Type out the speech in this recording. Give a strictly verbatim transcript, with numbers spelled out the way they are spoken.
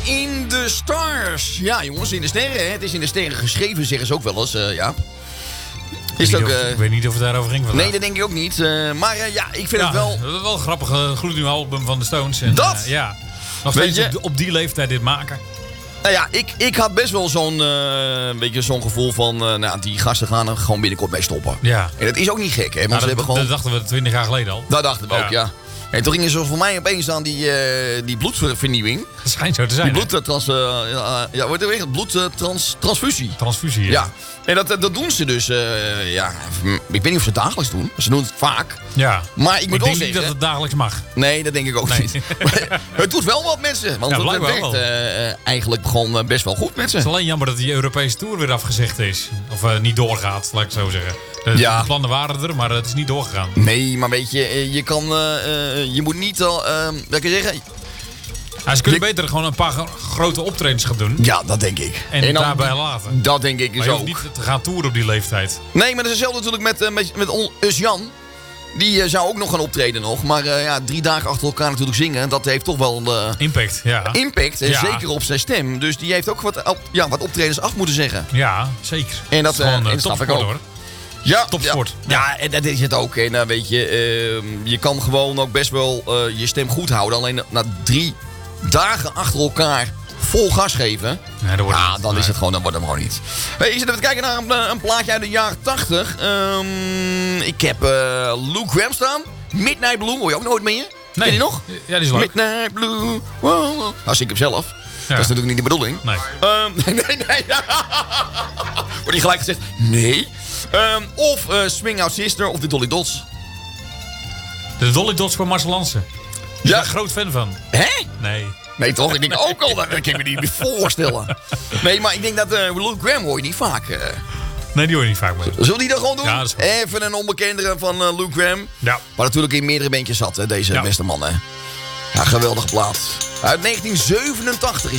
in the Stars. Ja, jongens, in de sterren. Hè. Het is in de sterren geschreven, zeggen ze ook wel eens, uh, ja. Is ook, of, uh, ik weet niet of het daarover ging vandaag. Nee, dat denk ik ook niet. Uh, maar uh, ja, ik vind ja, het wel... Het is wel een grappig uh, gloednieuw album van de Stones. En, Dat? Uh, ja. Nog Weet steeds je? op, op die leeftijd dit maken. Nou ja, ik, ik had best wel zo'n uh, beetje zo'n gevoel van... Uh, nou, die gasten gaan er gewoon binnenkort mee stoppen. Ja. En dat is ook niet gek, hè. Want Nou, ze dat, hebben gewoon... dat dachten we twintig jaar geleden al. Dat dachten we Ja. ook, ja. En toen gingen ze voor mij opeens aan die, uh, die bloedvernieuwing. Dat schijnt zo te zijn. Die bloedtrans... Uh, ja, ja, wordt er weer bloedtransfusie. Transfusie, ja. Ja. En dat, dat doen ze dus, uh, ja, ik weet niet of ze het dagelijks doen. Ze doen het vaak. Ja. Maar ik moet ik wel denk zeggen... niet dat het dagelijks mag. Nee, dat denk ik ook Nee. niet. Het doet wel wat mensen. Want Ja, het blijkbaar werkt uh, eigenlijk gewoon uh, best wel goed met ze. Het is alleen jammer dat die Europese Tour weer afgezegd is. Of uh, niet doorgaat, laat ik het zo zeggen. De, Ja. de plannen waren er, maar het is niet doorgegaan. Nee, maar weet je, je kan... Uh, uh, je moet niet al... Uh, wat kan je zeggen? Ja, ze kunnen Je- beter gewoon een paar gro- grote optredens gaan doen. Ja, dat denk ik. En, het dan- daarbij laten. Dat denk ik Maar dus je ook. hoeft niet te gaan toeren op die leeftijd. Nee, maar dat is hetzelfde natuurlijk met, uh, met, met on- Us-Jan. Die uh, zou ook nog gaan optreden nog. Maar uh, ja, drie dagen achter elkaar natuurlijk zingen. Dat heeft toch wel uh, Impact, ja. impact. En Ja. zeker op zijn stem. Dus die heeft ook wat, op, ja, wat optredens af moeten zeggen. Ja, zeker. En dat, is gewoon uh, uh, en snap ik topsport, ook. hoor. Ja, Topsport. Ja, ja, en dat is het ook. En uh, weet je, uh, je kan gewoon ook best wel uh, je stem goed houden. Alleen na drie dagen achter elkaar vol gas geven. Nee, dat wordt Ja, niet. dan Nee. is het gewoon, dan wordt het gewoon niet. Hey, is het even kijken naar een, een plaatje uit de jaren tachtig. Um, ik heb uh, Luke Graham staan. Midnight Blue, hoor je ook nooit meer? Nee. Ken je die nog? Ja, die is leuk. Midnight Blue. Wow, wow. Nou, zing ik hem zelf. Dat is natuurlijk niet de bedoeling. Nee. Um, nee, nee, nee. Wordt hier gelijk gezegd, nee. Um, of uh, Swing Out Sister of de Dolly Dots. De Dolly Dots van Marcel Lansen. Ik ben Ja. er een groot fan van. Hè? Nee. Nee, toch? Ik denk ook al, dat kan ik me niet voorstellen. Nee, maar ik denk dat uh, Luke Graham hoor je niet vaak. Uh. Nee, die hoor je niet vaak mee. Zullen we die dan gewoon doen? Ja, dat is goed. Even een onbekendere van uh, Luke Graham. Ja. Waar natuurlijk in meerdere bandjes zat, hè, deze Ja. beste man. Hè. Ja, geweldige plaat. Uit negentien zevenentachtig is